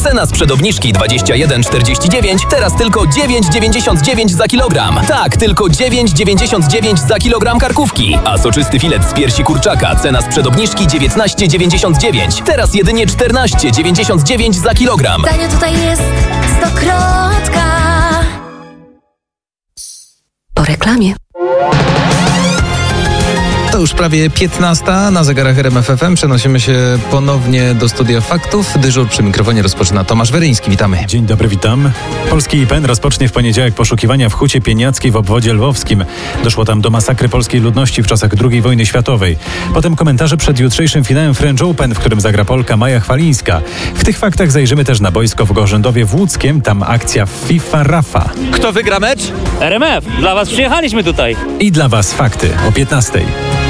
Cena sprzed obniżki 21,49, teraz tylko 9,99 za kilogram. Tak, tylko 9,99 za kilogram karkówki. A soczysty filet z piersi kurczaka, cena sprzed obniżki 19,99, teraz jedynie 14,99 za kilogram. Tanio tutaj jest Stokrotka. Po reklamie. To już prawie 15 na zegarach RMF FM. Przenosimy się ponownie do studia faktów. Dyżur przy mikrofonie rozpoczyna Tomasz Weryński. Witamy. Dzień dobry, witam. Polski IPN rozpocznie w poniedziałek poszukiwania w Hucie Pieniackiej w obwodzie lwowskim. Doszło tam do masakry polskiej ludności w czasach II wojny światowej. Potem komentarze przed jutrzejszym finałem French Open, w którym zagra Polka Maja Chwalińska. W tych faktach zajrzymy też na boisko w Gorzendowie w Łódzkiem. Tam akcja FIFA Rafa. Kto wygra mecz? RMF, dla was przyjechaliśmy tutaj. I dla was fakty o 15:00.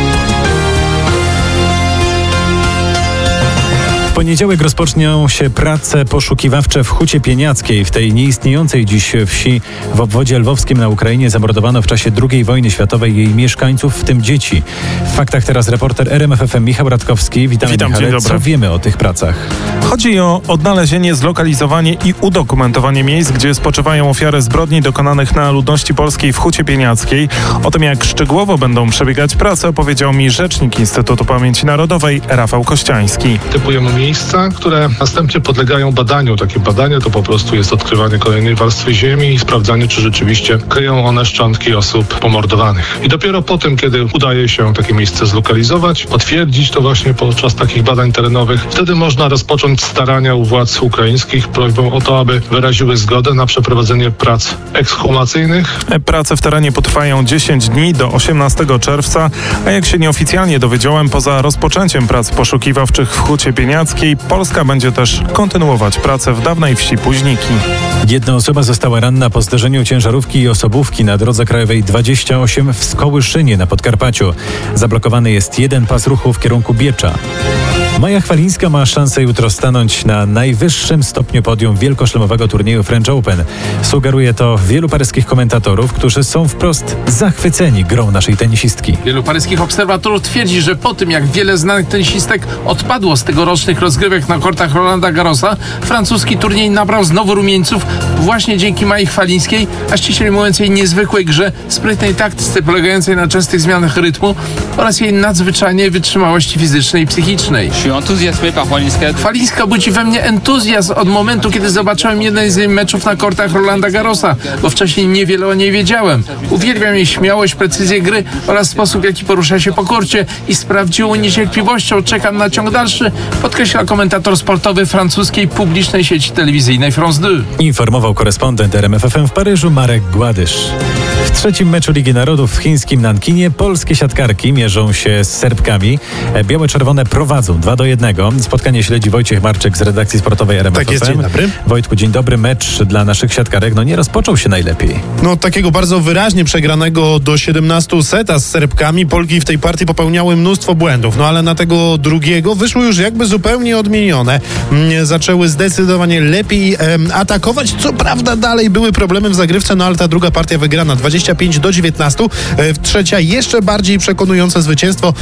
W poniedziałek rozpoczną się prace poszukiwawcze w Hucie Pieniackiej. W tej nieistniejącej dziś wsi w obwodzie lwowskim na Ukrainie zamordowano w czasie II wojny światowej jej mieszkańców, w tym dzieci. W faktach teraz reporter RMF FM Michał Radkowski. Witam, Michale. Dzień dobry. Co wiemy o tych pracach? Chodzi o odnalezienie, zlokalizowanie i udokumentowanie miejsc, gdzie spoczywają ofiary zbrodni dokonanych na ludności polskiej w Hucie Pieniackiej. O tym, jak szczegółowo będą przebiegać prace, opowiedział mi rzecznik Instytutu Pamięci Narodowej Rafał Kościański. Typujemy miejsca, które następnie podlegają badaniu. Takie badanie to po prostu jest odkrywanie kolejnej warstwy ziemi i sprawdzanie, czy rzeczywiście kryją one szczątki osób pomordowanych. I dopiero po tym, kiedy udaje się takie miejsce zlokalizować, potwierdzić to właśnie podczas takich badań terenowych, wtedy można rozpocząć starania u władz ukraińskich prośbą o to, aby wyraziły zgodę na przeprowadzenie prac ekshumacyjnych. Prace w terenie potrwają 10 dni do 18 czerwca, a jak się nieoficjalnie dowiedziałem, poza rozpoczęciem prac poszukiwawczych w Hucie Pieniackiej, Polska będzie też kontynuować pracę w dawnej wsi Późniki. Jedna osoba została ranna po zderzeniu ciężarówki i osobówki na drodze krajowej 28 w Skołyszynie na Podkarpaciu. Zablokowany jest jeden pas ruchu w kierunku Biecza. Maja Chwalińska ma szansę jutro stanąć na najwyższym stopniu podium wielkoszlemowego turnieju French Open. Sugeruje to wielu paryskich komentatorów, którzy są wprost zachwyceni grą naszej tenisistki. Wielu paryskich obserwatorów twierdzi, że po tym, jak wiele znanych tenisistek odpadło z tegorocznych rozgrywek na kortach Rolanda Garrosa, francuski turniej nabrał znowu rumieńców właśnie dzięki Mai Chwalińskiej, a ściślej mówiąc jej niezwykłej grze, sprytnej taktyce polegającej na częstych zmianach rytmu oraz jej nadzwyczajnej wytrzymałości fizycznej i psychicznej. Chwalińska budzi we mnie entuzjazm od momentu, kiedy zobaczyłem jeden z jej meczów na kortach Rolanda Garrosa, bo wcześniej niewiele o niej wiedziałem. Uwielbiam jej śmiałość, precyzję gry oraz sposób, w jaki porusza się po korcie i z prawdziwą niecierpliwością czekam na ciąg dalszy, podkreśla komentator sportowy francuskiej publicznej sieci telewizyjnej France 2. Informował korespondent RMF FM w Paryżu Marek Gładysz. W trzecim meczu Ligi Narodów w chińskim Nankinie polskie siatkarki mierzą się z Serbkami. Białe-czerwone prowadzą 2-1. Spotkanie śledzi Wojciech Marczyk z redakcji sportowej RMF FM. Tak jest, dzień dobry. Wojtku, dzień dobry. Mecz dla naszych siatkarek nie rozpoczął się najlepiej. Takiego bardzo wyraźnie przegranego do 17 seta z Serbkami. Polki w tej partii popełniały mnóstwo błędów, ale na tego drugiego wyszły już jakby zupełnie odmienione. Zaczęły zdecydowanie lepiej atakować. Co prawda dalej były problemy w zagrywce, ale ta druga partia wygrana 25-19. Trzecia jeszcze bardziej przekonujące zwycięstwo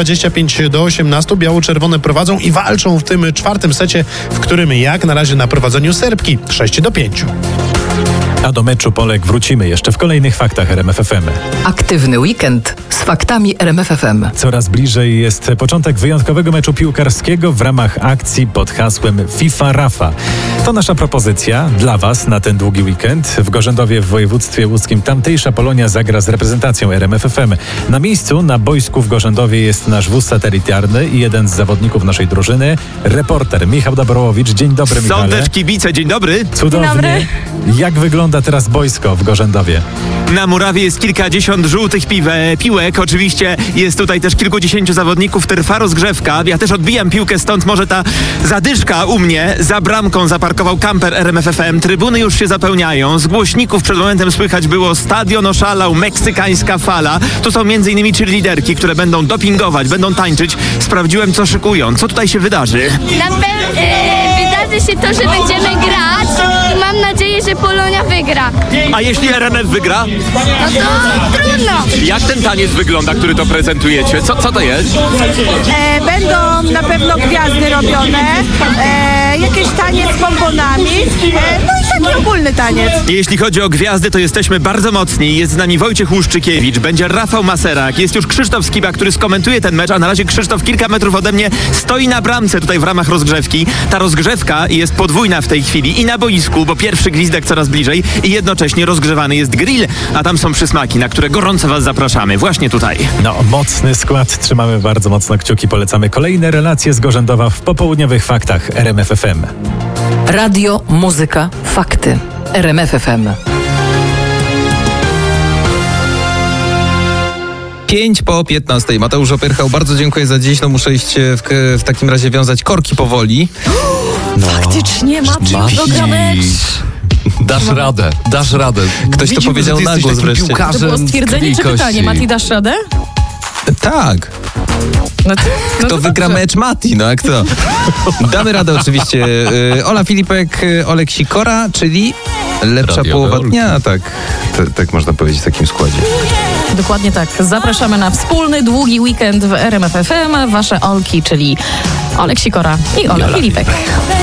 25-18. Biało-czerwone prowadzą i walczą w tym czwartym secie, w którym jak na razie na prowadzeniu Serbki 6-5. A do meczu Polek wrócimy jeszcze w kolejnych faktach RMF FM. Aktywny weekend z faktami RMF FM. Coraz bliżej jest początek wyjątkowego meczu piłkarskiego w ramach akcji pod hasłem FIFA Rafa. To nasza propozycja dla Was na ten długi weekend. W Gorzendowie w województwie łódzkim tamtejsza Polonia zagra z reprezentacją RMF FM. Na miejscu, na boisku w Gorzendowie jest nasz wóz satelitarny i jeden z zawodników naszej drużyny, reporter Michał Dabrołowicz. Dzień dobry, Michale. Sądecz kibice, dzień dobry. Cudownie. Dzień dobry. Jak wygląda teraz boisko w Gorzendowie? Na murawie jest kilkadziesiąt żółtych piłek. Oczywiście jest tutaj też kilkudziesięciu zawodników, trwa rozgrzewka. Ja też odbijam piłkę, stąd może ta zadyszka u mnie. Za bramką zaparkował kamper RMF FM. Trybuny już się zapełniają. Z głośników przed momentem słychać było: stadion oszalał, meksykańska fala. Tu są m.in. cheerleaderki, które będą dopingować, będą tańczyć. Sprawdziłem, co szykują. Co tutaj się wydarzy? Wydarzy się to, że będziemy grać i mam nadzieję, że że Polonia wygra. A jeśli RMF wygra? No to trudno. Jak ten taniec wygląda, który to prezentujecie? Co to jest? Będą na pewno gwiazdy robione, jakieś taniec z pomponami, no i taki ogólny taniec. Jeśli chodzi o gwiazdy, to jesteśmy bardzo mocni. Jest z nami Wojciech Łuszczykiewicz, będzie Rafał Maserak, jest już Krzysztof Skiba, który skomentuje ten mecz, a na razie Krzysztof kilka metrów ode mnie stoi na bramce tutaj w ramach rozgrzewki. Ta rozgrzewka jest podwójna w tej chwili i na boisku, bo pierwszy gwizdek coraz bliżej i jednocześnie rozgrzewany jest grill, a tam są przysmaki, na które gorąco was zapraszamy. Właśnie tutaj. No, mocny skład. Trzymamy bardzo mocno kciuki. Polecamy kolejne relacje z Gorzędowa w popołudniowych faktach RMF FM. Radio, muzyka, fakty. RMF FM. 5:15. Mateusz Opyrchał, bardzo dziękuję za dziś. No muszę iść w takim razie wiązać korki powoli. No. Faktycznie, Mati, program mecz. Dasz radę. Ktoś to powiedział na głos wreszcie. To było stwierdzenie czy pytanie? Mati, dasz radę? Tak. Kto wygra mecz? Mati, no jak to? Damy radę oczywiście. Ola Filipek, Olek Sikora, czyli lepsza połowa dnia, tak można powiedzieć w takim składzie. Dokładnie tak. Zapraszamy na wspólny, długi weekend w RMF FM. Wasze Olki, czyli Olek Sikora i Ola Filipek.